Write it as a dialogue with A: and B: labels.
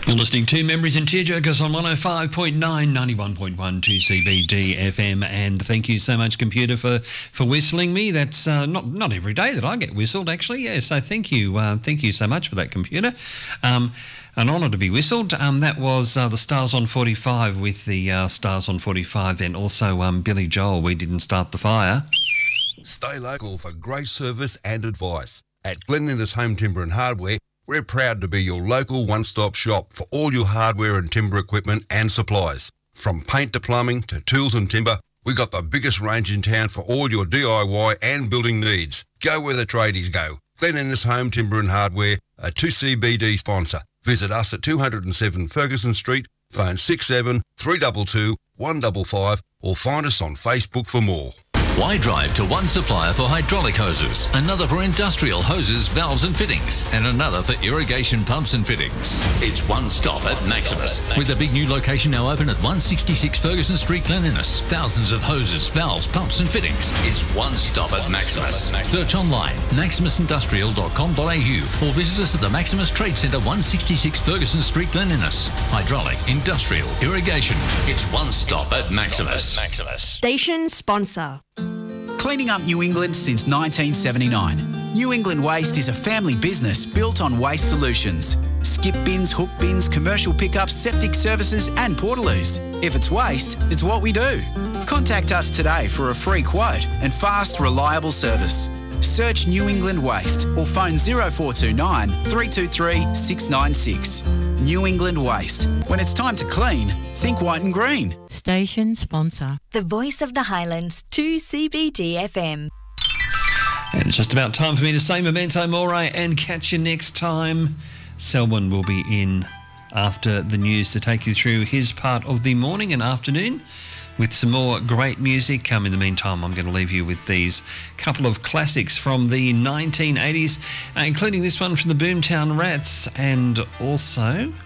A: You're listening to Memories and Tearjerkers on 105.9, 91.1 2CBD FM, and thank you so much, computer, for whistling me. That's not every day that I get whistled, actually. Yeah, so thank you so much for that, computer. An honour to be whistled. That was the Stars on 45 with the Stars on 45, and also Billy Joel, We Didn't Start the Fire.
B: Stay local for great service and advice. At Glen Innes Home Timber and Hardware, we're proud to be your local one-stop shop for all your hardware and timber equipment and supplies. From paint to plumbing to tools and timber, we've got the biggest range in town for all your DIY and building needs. Go where the tradies go. Glen Innes Home Timber and Hardware, a 2CBD sponsor. Visit us at 207 Ferguson Street, phone 67 322 155, or find us on Facebook for more.
C: Why drive to one supplier for hydraulic hoses, another for industrial hoses, valves and fittings, and another for irrigation pumps and fittings? It's one stop at Maximus. With a big new location now open at 166 Ferguson Street, Glen Innes. Thousands of hoses, valves, pumps and fittings. It's one stop at Maximus. Search online, maximusindustrial.com.au, or visit us at the Maximus Trade Centre, 166 Ferguson Street, Glen Innes. Hydraulic, industrial, irrigation. It's one stop at Maximus.
D: Station sponsor.
E: Cleaning up New England since 1979. New England Waste is a family business built on waste solutions. Skip bins, hook bins, commercial pickups, septic services and portaloos. If it's waste, it's what we do. Contact us today for a free quote and fast, reliable service. Search New England Waste or phone 0429 323 696. New England Waste. When it's time to clean, think white and green.
D: Station sponsor.
F: The voice of the Highlands, 2CBD FM.
A: And it's just about time for me to say memento mori and catch you next time. Selwyn will be in after the news to take you through his part of the morning and afternoon with some more great music. In the meantime, I'm going to leave you with these couple of classics from the 1980s, including this one from the Boomtown Rats, and also